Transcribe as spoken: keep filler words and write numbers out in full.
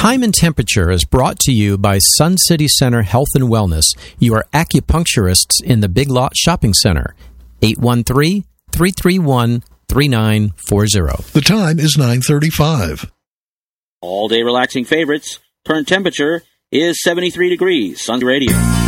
Time and Temperature is brought to you by Sun City Center Health and Wellness, your acupuncturists in the Big Lot Shopping Center. eight one three, three three one, three nine four zero. The time is nine thirty-five. All-day relaxing favorites. Current temperature is seventy-three degrees. Sun Radio.